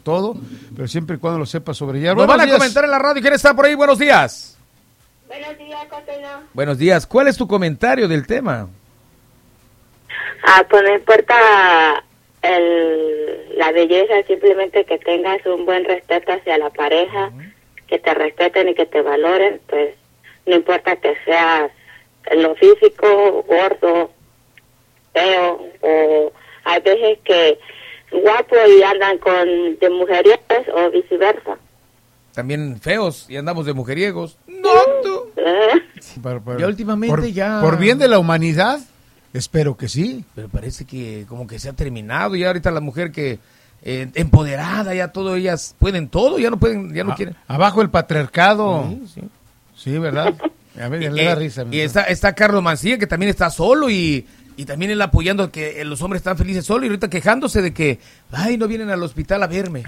todo, pero siempre y cuando lo sepa sobrellevar. Nos van a comentar en la radio. ¿Quién está por ahí? Buenos días. Buenos días, costeño. Buenos días. ¿Cuál es tu comentario del tema? Pues no importa la belleza, simplemente que tengas un buen respeto hacia la pareja, que te respeten y que te valoren, pues no importa que seas en lo físico, gordo, feo, o hay veces que guapo y andan de mujeriegos o viceversa. También feos y andamos de mujeriegos. No, tú. Ya últimamente por bien de la humanidad, espero que sí. Pero parece que como que se ha terminado y ahorita la mujer que empoderada, ya todo, ellas pueden todo, ya no pueden, ya no quieren. Abajo el patriarcado. Sí, ¿verdad? A ver, le da risa. Y está Carlos Mancilla, que también está solo y también él apoyando que los hombres están felices solos y ahorita quejándose de que, ay, no vienen al hospital a verme.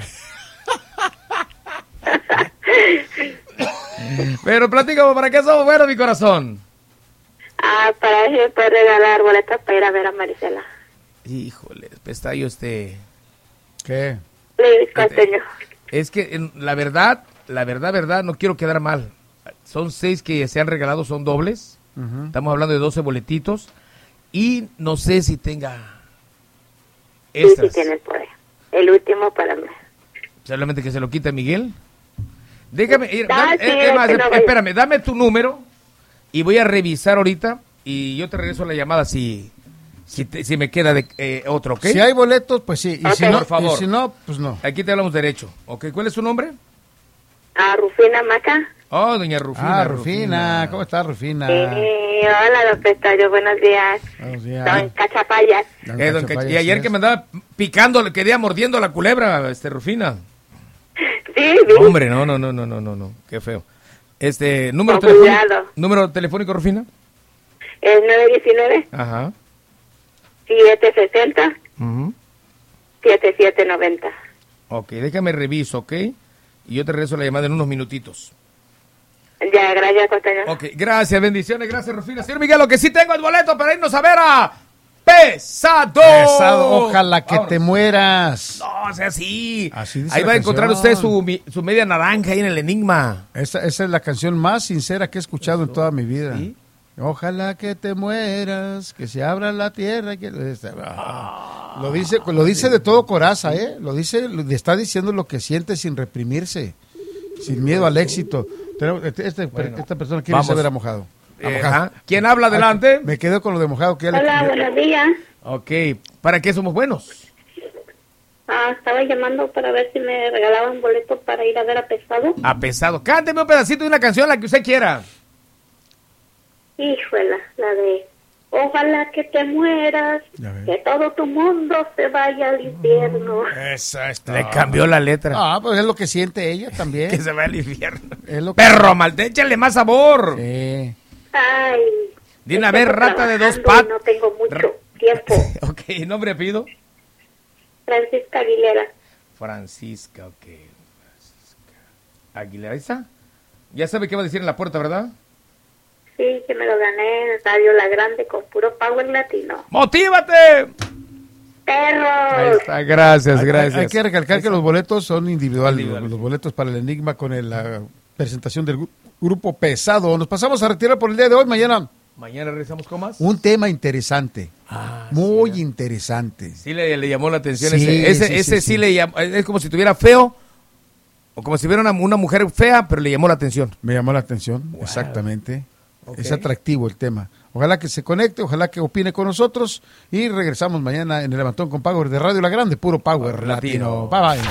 Pero platícame, ¿para qué somos buenos, mi corazón? Para eso puedo regalar boletas para ir a ver a Marisela. Híjole, está yo ¿Qué? Costeño. Es que la verdad, no quiero quedar mal. Son 6 que se han regalado, son dobles. Estamos hablando de 12 boletitos. Y no sé si tenga extras. Sí, tiene el poder. El último para mí. Solamente que se lo quita Miguel. Déjame ir. No, espérame, dame tu número y voy a revisar ahorita y yo te regreso la llamada si me queda otro, ¿ok? Si hay boletos, pues sí. Y si no, por favor. Y si no, pues no. Aquí te hablamos derecho, ¿ok? ¿Cuál es su nombre? Rufina Maca. Oh, doña Rufina. Rufina. ¿Cómo está, Rufina? Sí, hola, don Pestayo, buenos días. Buenos días. Don Cachapayas. Y ayer que me andaba picando, le quedé mordiendo la culebra, Rufina. Sí. Hombre, no, qué feo. Número telefónico, Rufina. Es 919. Ajá. 760. 7790. Ok, déjame reviso, ¿ok? Y yo te regreso la llamada en unos minutitos. Ya, gracias, costeño. Ok, gracias, bendiciones, gracias, Rufina. Señor Miguel, lo que sí tengo es boleto para irnos a ver a Pesado. Ojalá que te mueras. No, o sea, sí. Así dice ahí la va a encontrar canción. usted su media naranja ahí en el Enigma. Esa es la canción más sincera que he escuchado en toda mi vida. ¿Sí? Ojalá que te mueras, que se abra la tierra. Lo dice de todo coraza, ¿eh? Le está diciendo lo que siente sin reprimirse, sin miedo al éxito. Esta persona quiere saber a Mojado. ¿Quién habla adelante? Me quedo con lo de Mojado. Hola, buenos días. Ok, ¿para qué somos buenos? Estaba llamando para ver si me regalaban boletos para ir a ver a Pesado. A Pesado. Cánteme un pedacito de una canción, la que usted quiera. Híjole, la de ojalá que te mueras, que todo tu mundo se vaya al infierno. Esa está. Le cambió la letra. Pues es lo que siente ella también. Que se vaya al infierno. Perro malde, échale más sabor. Sí. Ay. De una vez, rata de 2 patas. No tengo mucho tiempo. Ok, ¿nombre y apellido? Francisca Aguilera. Francisca, ok. Aguilera, ¿ahí está? Ya sabe qué va a decir en la puerta, ¿verdad? Sí, que me lo gané en Radio La Grande con puro Power Latino. ¡Motívate! ¡Perro! Ahí está, gracias. Hay que recalcar que los boletos son individuales. Los boletos para el Enigma con la presentación del grupo Pesado. Nos pasamos a retirar por el día de hoy. Mañana regresamos con más. Un tema interesante. Muy interesante. Sí le llamó la atención. Sí, ese sí le llamó. Es como si tuviera feo. O como si hubiera una mujer fea, pero le llamó la atención. Me llamó la atención, exactamente. Okay. Es atractivo el tema. Ojalá que se conecte, ojalá que opine con nosotros. Y regresamos mañana en el Levantón con Power de Radio La Grande, puro Power Latino. Bye bye.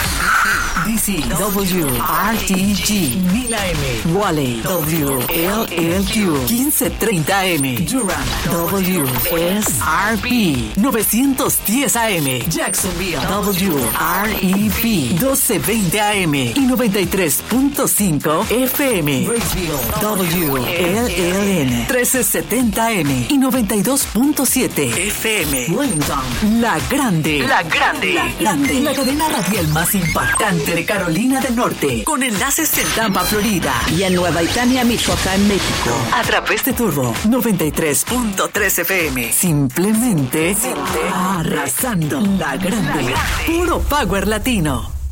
DCW, RTG, 1000 AM, Wally, WLLQ, 1530 AM, Durham, WSRP, 910 AM, Jacksonville, WREP, 1220 AM y 93.5 FM, Raceville, WLLN, 1370 AM y 92.7 FM, Wellington, La Grande, la cadena radial más impactante de Carolina del Norte, con enlaces en Tampa, Florida y en Nueva Italia, Michoacán, México, a través de Turbo 93.3 FM. Simplemente arrasando. La Grande. Puro Power Latino.